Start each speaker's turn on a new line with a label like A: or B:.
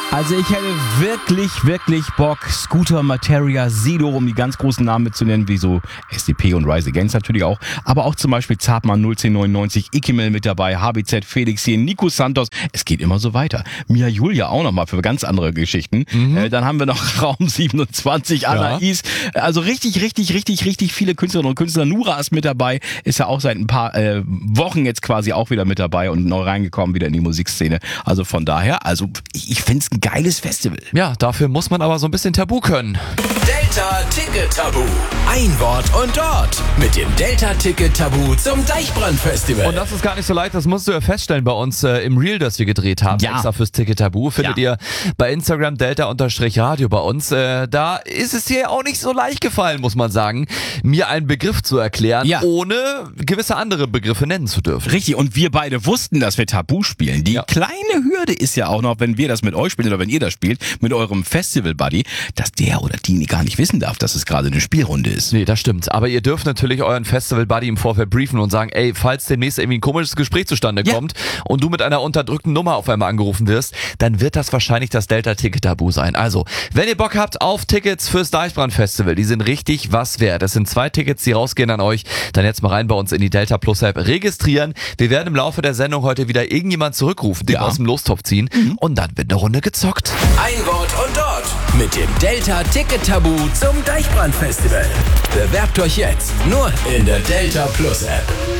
A: Also ich hätte wirklich Bock, Scooter, Materia, Sido, um die ganz großen Namen mitzunennen, wie so SDP und Rise Against natürlich auch, aber auch zum Beispiel Zartmann 01099, Ikimel mit dabei, HBZ, Felix hier, Nico Santos, es geht immer so weiter. Mia Julia auch nochmal für ganz andere Geschichten. Dann haben wir noch Raum 27, Anais, also richtig viele Künstlerinnen und Künstler. Nura ist mit dabei, ist ja auch seit ein paar Wochen jetzt quasi auch wieder mit dabei und neu reingekommen wieder in die Musikszene. Also von daher, also ich finde es ein geiles Festival.
B: Ja, dafür muss man aber so ein bisschen Tabu können.
C: Delta Ticket Tabu. Ein Wort und Ort mit dem Delta Ticket Tabu zum Deichbrand-Festival.
B: Und das ist gar nicht so leicht, das musst du ja feststellen bei uns im Reel, das wir gedreht haben, extra fürs Ticket Tabu. Findet ihr bei Instagram Delta_Radio bei uns. Da ist es dir auch nicht so leicht gefallen, muss man sagen, mir einen Begriff zu erklären, ohne gewisse andere Begriffe nennen zu dürfen.
A: Richtig, und wir beide wussten, dass wir Tabu spielen. Die kleine Hürde ist ja auch noch, wenn wir das mit euch spielen oder wenn ihr das spielt, mit eurem Festival-Buddy, dass der oder die gar nicht wissen darf, dass es gerade eine Spielrunde ist.
B: Nee, das stimmt. Aber ihr dürft natürlich euren Festival-Buddy im Vorfeld briefen und sagen, ey, falls demnächst irgendwie ein komisches Gespräch zustande kommt und du mit einer unterdrückten Nummer auf einmal angerufen wirst, dann wird das wahrscheinlich das Delta-Ticket-Tabu sein. Also, wenn ihr Bock habt auf Tickets fürs Deichbrand-Festival, die sind richtig was wert. Das sind 2 Tickets, die rausgehen an euch. Dann jetzt mal rein bei uns in die Delta Plus App registrieren. Wir werden im Laufe der Sendung heute wieder irgendjemand zurückrufen, den aus dem Lostopf ziehen und dann wird eine Runde gezockt.
C: Ein Wort und Ort mit dem Delta Ticket Tabu zum Deichbrand Festival. Bewerbt euch jetzt nur in der Delta Plus App.